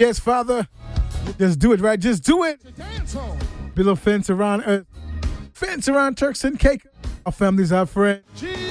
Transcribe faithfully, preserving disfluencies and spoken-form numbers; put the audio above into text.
Yes, Father. Just do it, right? Just do it. Build a fence around earth. Fence around Turks and Caicos. Our families, our friends.